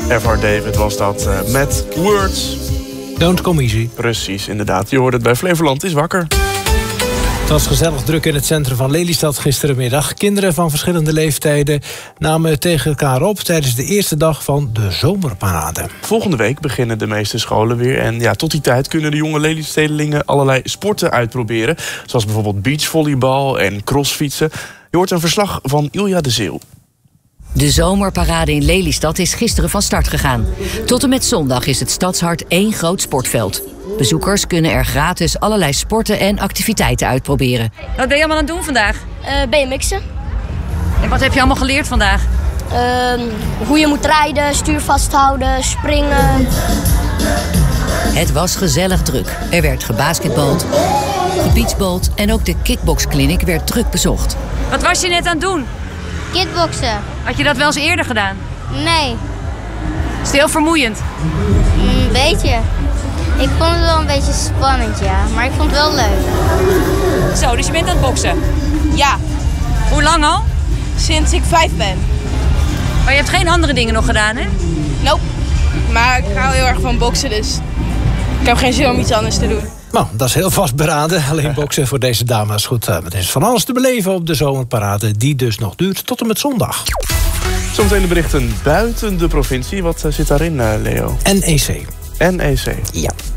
Ever David was dat met Words. Don't come easy. Precies, inderdaad. Je hoort het bij Flevoland is wakker. Het was gezellig druk in het centrum van Lelystad gisterenmiddag. Kinderen van verschillende leeftijden namen het tegen elkaar op tijdens de eerste dag van de zomerparade. Volgende week beginnen de meeste scholen weer. En tot die tijd kunnen de jonge Lelystedelingen allerlei sporten uitproberen. Zoals bijvoorbeeld beachvolleybal en crossfietsen. Je hoort een verslag van Ilja de Zeeuw. De zomerparade in Lelystad is gisteren van start gegaan. Tot en met zondag is het stadshart één groot sportveld. Bezoekers kunnen er gratis allerlei sporten en activiteiten uitproberen. Wat ben je allemaal aan het doen vandaag? BMX'en. En wat heb je allemaal geleerd vandaag? Hoe je moet rijden, stuur vasthouden, springen. Het was gezellig druk. Er werd gebasketbald, gebeachbald en ook de kickboxclinic werd druk bezocht. Wat was je net aan het doen? Kickboksen. Had je dat wel eens eerder gedaan? Nee, Is het heel vermoeiend? een beetje. Ik vond het wel een beetje spannend, ja. Maar ik vond het wel leuk. Zo, dus je bent aan het boksen. Ja, Hoe lang al? sinds ik 5 ben. Maar je hebt geen andere dingen nog gedaan, hè? Nope. Maar ik hou heel erg van boksen, dus ik heb geen zin om iets anders te doen. Nou, dat is heel vastberaden. Alleen boksen voor deze dames. Goed, het is van alles te beleven op de zomerparade, die dus nog duurt tot en met zondag. Zometeen de berichten buiten de provincie. Wat zit daarin, Leo? NEC. NEC. Ja.